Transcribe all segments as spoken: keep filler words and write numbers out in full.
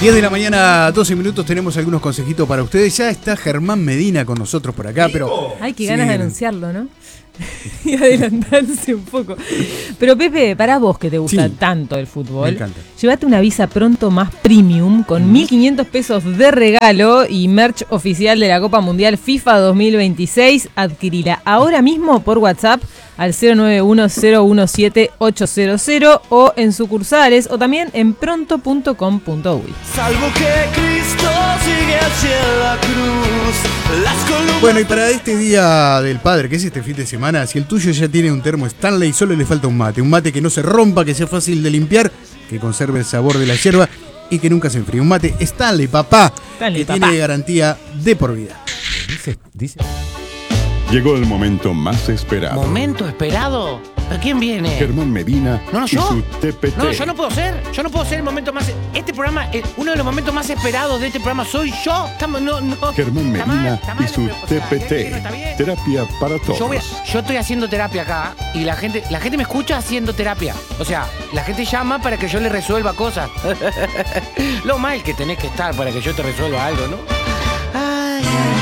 diez de la mañana, doce minutos, tenemos algunos consejitos para ustedes. Ya está Germán Medina con nosotros por acá, pero... Ay, qué ganas sí. de anunciarlo, ¿no? Y adelantarse un poco. Pero Pepe, para vos que te gusta sí, tanto el fútbol, me encanta. Llévate una Visa Pronto más Premium con mm. mil quinientos pesos de regalo y merch oficial de la Copa Mundial FIFA dos mil veintiséis. Adquirila ahora mismo por WhatsApp al cero nueve uno cero uno siete ocho cero cero o en sucursales o también en pronto punto com punto uy. Salvo que Cristo sigue hacia la cruz. Las columnas... Bueno, y para este Día del Padre, que es este fin de semana, si el tuyo ya tiene un termo Stanley, solo le falta un mate. Un mate que no se rompa, que sea fácil de limpiar, que conserve el sabor de la yerba y que nunca se enfríe. Un mate Stanley, papá, Stanley, que papá. Tiene garantía de por vida. Dice, dice. Llegó el momento más esperado. ¿Momento esperado? ¿A quién viene? Germán Medina no, no, y ¿yo? su T P T. No, yo no puedo ser. Yo no puedo ser el momento más... Este programa, eh, uno de los momentos más esperados de este programa soy yo. Estamos, no, no. Germán Medina mal, mal, y su T P T. Está bien. Terapia para todos. Yo, voy, yo estoy haciendo terapia acá y la gente, la gente me escucha haciendo terapia. O sea, la gente llama para que yo le resuelva cosas. Lo mal que tenés que estar para que yo te resuelva algo, ¿no? Ay, ay.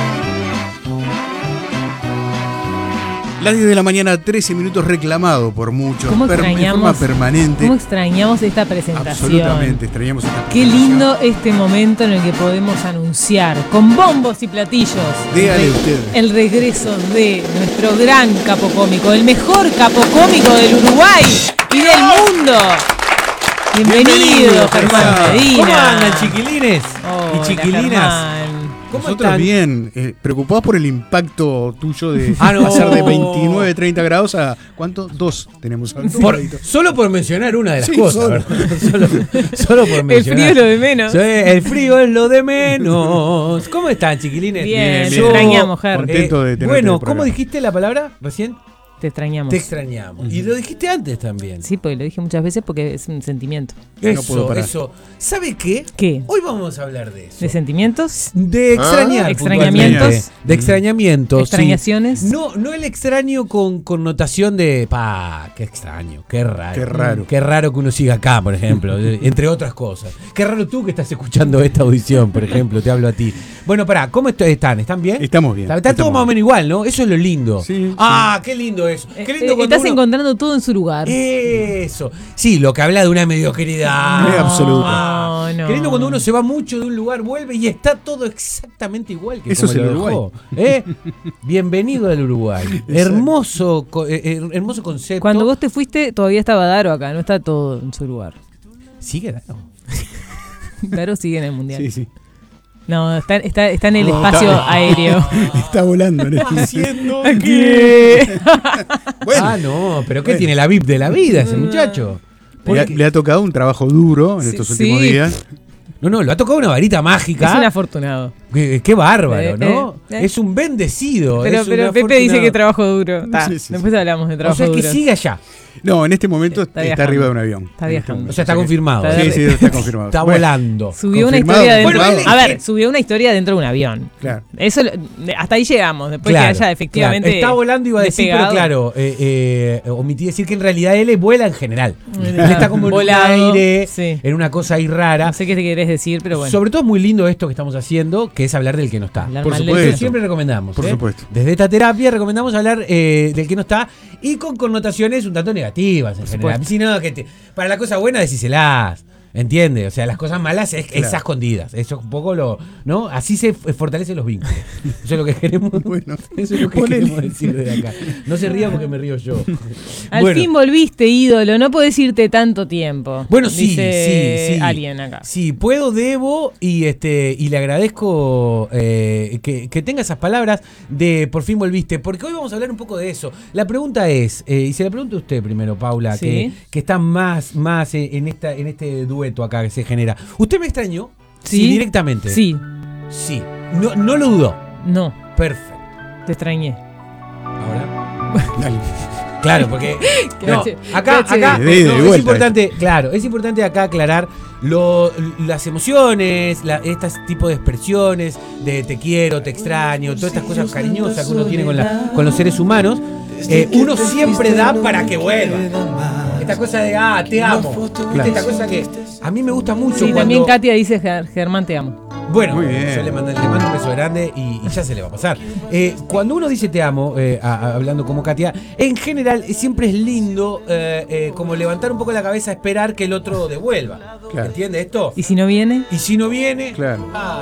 Las diez de la mañana, trece minutos, reclamado por muchos, ¿Cómo per, en forma permanente. ¿Cómo extrañamos esta presentación? Absolutamente, extrañamos esta Qué presentación. lindo este momento en el que podemos anunciar, con bombos y platillos, Dígale el, usted. el regreso de nuestro gran capo cómico, el mejor capo cómico del Uruguay y del mundo. Bienvenido, Bienvenido Germán Medina. ¿Cómo andan, chiquilines Hola, y chiquilinas? Germán. ¿Cómo Nosotros están? bien, eh, preocupados por el impacto tuyo de Ah, no. pasar de veintinueve, treinta grados a ¿cuánto? Dos tenemos. Por, solo por mencionar una de las sí, cosas, solo. ¿verdad? Solo, solo por mencionar. El frío es lo de menos. Sí, el frío es lo de menos. ¿Cómo están, chiquilines? Bien, Bien, te bien. extrañamos, Ger. Contento de tenerte Bueno, en el ¿cómo programa. dijiste la palabra recién? Te extrañamos. Te extrañamos. Uh-huh. Y lo dijiste antes también. Sí, porque lo dije muchas veces porque es un sentimiento. Eso, no puedo parar. eso. ¿Sabe qué? ¿Qué? Hoy vamos a hablar de eso. ¿De sentimientos? De extrañar. ¿Ah? Extrañamientos. puntualmente. De extrañamientos. Extrañaciones. Sí. No, no el extraño con connotación de pa, qué extraño, qué raro. Qué raro. Qué raro que uno siga acá, por ejemplo, entre otras cosas. Qué raro tú que estás escuchando esta audición, por ejemplo, te hablo a ti. Bueno, pará, ¿cómo están? ¿Están bien? Estamos bien. Está, está todo estamos más o menos igual, ¿no? Eso es lo lindo. Sí, ah, sí. Qué lindo eso. Qué lindo Eh, cuando estás uno... encontrando todo en su lugar. Eso. Sí, lo que habla de una mediocridad. No, absoluto. No, no. Qué lindo cuando uno se va mucho de un lugar, vuelve y está todo exactamente igual que Eso como es el lo Uruguay. dejó. ¿Eh? Bienvenido al Uruguay. Hermoso, eh, hermoso concepto. Cuando vos te fuiste, todavía estaba Daro acá, no está todo en su lugar. Sigue Daro. Daro sigue en el mundial. Sí, sí. No, está, está, está en el No, espacio está- aéreo. Está volando. ¿no? ¿Haciendo ¿Qué? Bueno, Ah, no, pero ¿qué Bueno. tiene la V I P de la vida ese muchacho? le ha, Porque- le ha tocado un trabajo duro en Sí, estos sí. últimos días. No, no, lo ha tocado una varita mágica. Es un afortunado. Qué, qué bárbaro, Eh, ¿no? eh, eh. Es un bendecido. Pero, es un pero Pepe afortunado. dice que trabajo duro. Ta, Sí, sí, después hablamos de O trabajo sea, que duro. sigue allá. No, en este momento Está está, viajando. arriba de un avión. Está viajando. O sea, está confirmado. Está Sí, sí, está confirmado. Está Bueno, volando. Subió una Confirmado, historia dentro. confirmado. A ver, subió una historia dentro de un avión. Claro. Eso, lo- hasta ahí llegamos. Después Claro, que haya efectivamente. claro. Está volando, iba a decir, despegado. pero claro, eh, eh, omití decir que en realidad él vuela en general. Él Volado. está como en un Volado, aire, sí. en una cosa ahí rara. No sé qué te querés decir, pero bueno. Sobre todo es muy lindo esto que estamos haciendo, que es hablar del que no está. Hablar Por mal del supuesto. que- Que siempre recomendamos. Por ¿eh? supuesto. Desde esta terapia recomendamos hablar eh, del que no está y con connotaciones un tanto negativas en general. supuesto. Si no, que te- para la cosa buena decíselas. ¿Entiendes? O sea, las cosas malas es, Claro. es a escondidas. Eso es un poco lo. ¿No? Así se f- fortalecen los vínculos. Eso es lo que queremos. Bueno, Eso es lo que ponele. queremos decir de acá. No se ría porque me río yo. Al Bueno. fin volviste, ídolo. No podés irte tanto tiempo. Bueno, sí, dice sí, sí. alguien acá. Sí, puedo, debo y este y le agradezco eh, que, que tenga esas palabras de por fin volviste, porque hoy vamos a hablar un poco de eso. La pregunta es, eh, y se la pregunto a usted primero, Paula, Sí. que, que está más, más eh, en esta en este dueto acá que se genera. ¿Usted me extrañó? Sí. directamente. Sí, Sí. No, no lo dudó. no, Perfecto. te extrañé. Ahora. Claro, porque no, Qué acá, bache. acá De ida y no, de es vuelta importante, claro, es importante acá aclarar lo, las emociones, la, este tipo de expresiones de te quiero, te extraño, todas estas cosas cariñosas que uno tiene con, la, con los seres humanos, eh, uno siempre da para que vuelva. esta cosa de, ah, te amo. ¿Viste? Esta cosa que a mí me gusta mucho. Sí, cuando... también Katia dice, Ger- Germán, te amo. Bueno, Muy bien. yo le mando, le mando un beso grande y, y ya se le va a pasar. Eh, cuando uno dice te amo, eh, a- a- hablando como Katia, en general eh, siempre es lindo eh, eh, como levantar un poco la cabeza, esperar que el otro devuelva. Claro. ¿Entiendes esto? ¿Y si no viene? Y si no viene, Claro. ah,